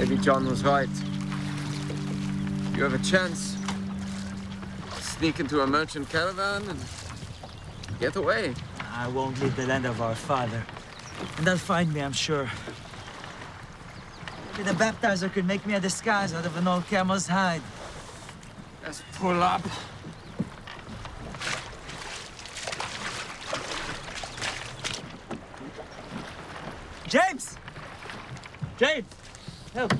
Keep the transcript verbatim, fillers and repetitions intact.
Maybe John was right. You have a chance. Sneak into a merchant caravan and get away. I won't leave the land of our father. And they'll find me, I'm sure. Maybe the baptizer could make me a disguise out of an old camel's hide. Let's pull up. James! James! Help!